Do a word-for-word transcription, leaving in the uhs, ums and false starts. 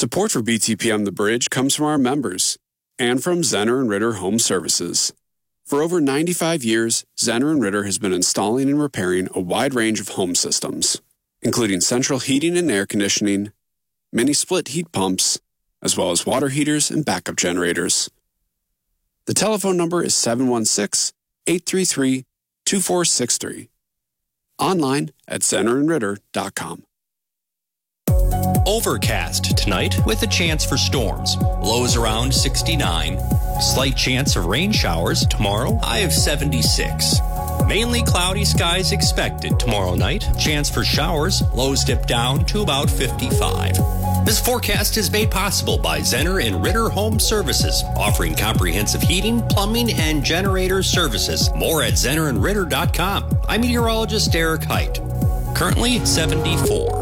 Support for B T P on the Bridge comes from our members and from Zenner and Ritter Home Services. For over ninety-five years, Zenner and Ritter has been installing and repairing a wide range of home systems, including central heating and air conditioning, mini split heat pumps, as well as water heaters and backup generators. The telephone number is seven one six, eight three three, two four six three. Online at zenner and ritter dot com. Overcast tonight with a chance for storms. Lows around sixty-nine. Slight chance of rain showers tomorrow. High of seventy-six. Mainly cloudy skies expected tomorrow night. Chance for showers. Lows dip down to about fifty-five. This forecast is made possible by Zenner and Ritter Home Services, offering comprehensive heating, plumbing, and generator services. More at zenner and ritter dot com. I'm meteorologist Derek Height. Currently seventy-four.